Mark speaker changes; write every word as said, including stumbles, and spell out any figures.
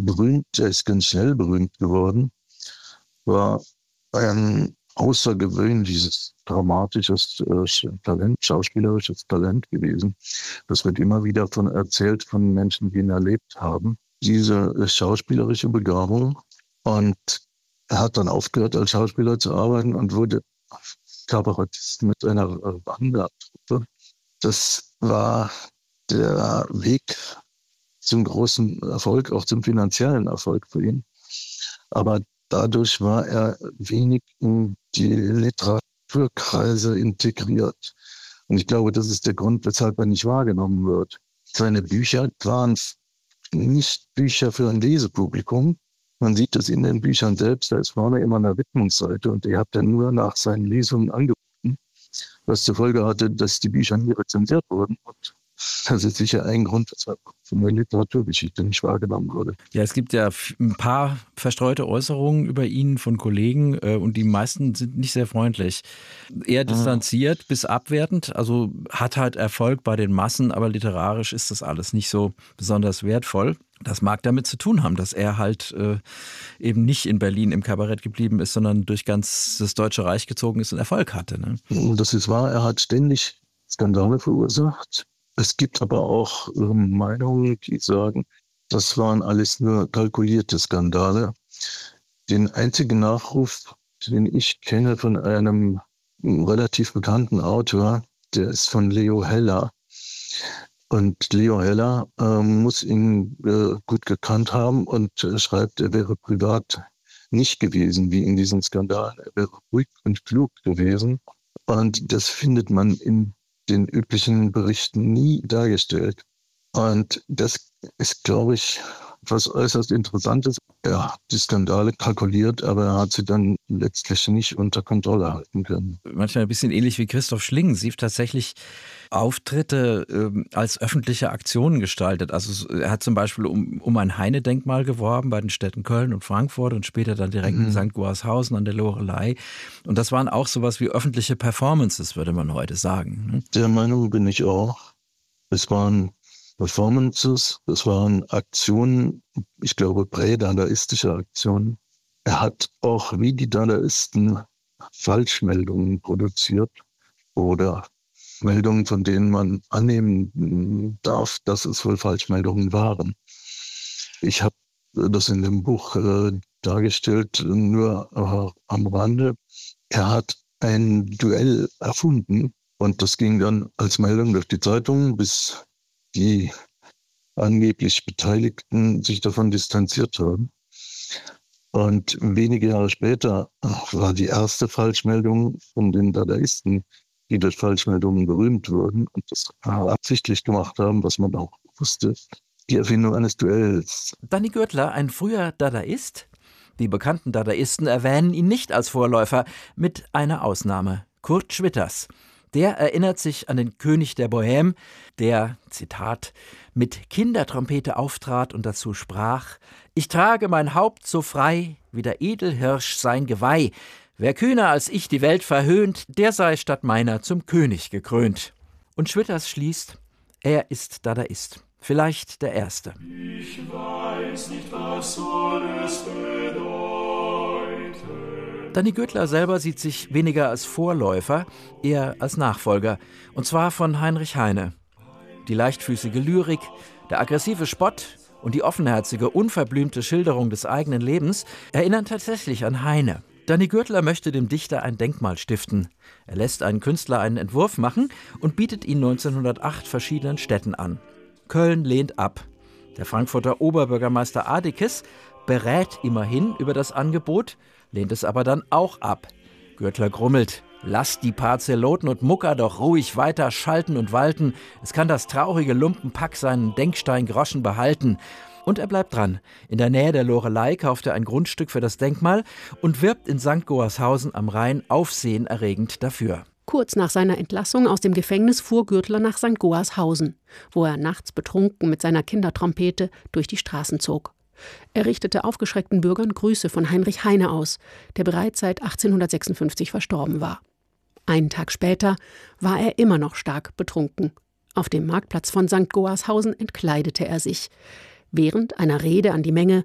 Speaker 1: berühmt, er ist ganz schnell berühmt geworden, war ein außergewöhnliches, dramatisches äh, Talent, schauspielerisches Talent gewesen. Das wird immer wieder von erzählt von Menschen, die ihn erlebt haben. Diese äh, schauspielerische Begabung. Und er hat dann aufgehört, als Schauspieler zu arbeiten und wurde Kabarettist mit einer äh, Wandertruppe. Das war der Weg zum großen Erfolg, auch zum finanziellen Erfolg für ihn. Aber dadurch war er wenig in die Literaturkreise integriert. Und ich glaube, das ist der Grund, weshalb er nicht wahrgenommen wird. Seine Bücher waren nicht Bücher für ein Lesepublikum. Man sieht das in den Büchern selbst, da ist vorne immer eine Widmungsseite und die hat er nur nach seinen Lesungen angeboten, was zur Folge hatte, dass die Bücher nie rezensiert wurden. Und das ist sicher ein Grund, weshalb von der Literaturgeschichte nicht wahrgenommen wurde.
Speaker 2: Ja, es gibt ja ein paar verstreute Äußerungen über ihn von Kollegen äh, und die meisten sind nicht sehr freundlich. Eher distanziert ja. bis abwertend, also hat halt Erfolg bei den Massen, aber literarisch ist das alles nicht so besonders wertvoll. Das mag damit zu tun haben, dass er halt äh, eben nicht in Berlin im Kabarett geblieben ist, sondern durch ganz das Deutsche Reich gezogen ist und Erfolg hatte. Ne?
Speaker 1: Das ist wahr, er hat ständig Skandale verursacht. Es gibt aber auch äh, Meinungen, die sagen, das waren alles nur kalkulierte Skandale. Den einzigen Nachruf, den ich kenne von einem relativ bekannten Autor, der ist von Leo Heller. Und Leo Heller äh, muss ihn äh, gut gekannt haben und äh, schreibt, er wäre privat nicht gewesen wie in diesen Skandalen. Er wäre ruhig und klug gewesen. Und das findet man in den üblichen Berichten nie dargestellt. Und das ist, glaube ich, was äußerst Interessantes. Er hat die Skandale kalkuliert, aber er hat sie dann letztlich nicht unter Kontrolle halten können.
Speaker 2: Manchmal ein bisschen ähnlich wie Christoph Schlingensief tatsächlich Auftritte ähm, als öffentliche Aktionen gestaltet. Also er hat zum Beispiel um, um ein Heine-Denkmal geworben bei den Städten Köln und Frankfurt und später dann direkt mhm. in Sankt Goarshausen an der Loreley. Und das waren auch sowas wie öffentliche Performances, würde man heute sagen. Ne?
Speaker 1: Der Meinung bin ich auch. Es waren Performances, das waren Aktionen, ich glaube prä-dadaistische Aktionen. Er hat auch wie die Dadaisten Falschmeldungen produziert oder Meldungen, von denen man annehmen darf, dass es wohl Falschmeldungen waren. Ich habe das in dem Buch äh, dargestellt, nur äh, am Rande. Er hat ein Duell erfunden und das ging dann als Meldung durch die Zeitung, bis die angeblich Beteiligten sich davon distanziert haben. Und wenige Jahre später war die erste Falschmeldung von den Dadaisten, die durch Falschmeldungen berühmt wurden und das absichtlich gemacht haben, was man auch wusste, die Erfindung eines Duells.
Speaker 2: Danny Gürtler, ein früher Dadaist? Die bekannten Dadaisten erwähnen ihn nicht als Vorläufer, mit einer Ausnahme: Kurt Schwitters. Der erinnert sich an den König der Bohème, der, Zitat, mit Kindertrompete auftrat und dazu sprach: Ich trage mein Haupt so frei, wie der Edelhirsch sein Geweih. Wer kühner als ich die Welt verhöhnt, der sei statt meiner zum König gekrönt. Und Schwitters schließt: Er ist Dadaist. Vielleicht der Erste.
Speaker 3: Ich weiß nicht, was soll es bedeuten.
Speaker 2: Danny Gürtler selber sieht sich weniger als Vorläufer, eher als Nachfolger. Und zwar von Heinrich Heine. Die leichtfüßige Lyrik, der aggressive Spott und die offenherzige, unverblümte Schilderung des eigenen Lebens erinnern tatsächlich an Heine. Danny Gürtler möchte dem Dichter ein Denkmal stiften. Er lässt einen Künstler einen Entwurf machen und bietet ihn neunzehnhundertacht verschiedenen Städten an. Köln lehnt ab. Der Frankfurter Oberbürgermeister Adikes berät immerhin über das Angebot, lehnt es aber dann auch ab. Gürtler grummelt: Lasst die paar Zeloten und Mucker doch ruhig weiter schalten und walten. Es kann das traurige Lumpenpack seinen Denkstein-Groschen behalten. Und er bleibt dran. In der Nähe der Loreley kauft er ein Grundstück für das Denkmal und wirbt in Sankt Goarshausen am Rhein aufsehenerregend dafür.
Speaker 4: Kurz nach seiner Entlassung aus dem Gefängnis fuhr Gürtler nach Sankt Goarshausen, wo er nachts betrunken mit seiner Kindertrompete durch die Straßen zog. Er richtete aufgeschreckten Bürgern Grüße von Heinrich Heine aus, der bereits seit achtzehnhundertsechsundfünfzig verstorben war. Einen Tag später war er immer noch stark betrunken. Auf dem Marktplatz von Sankt Goarshausen entkleidete er sich. Während einer Rede an die Menge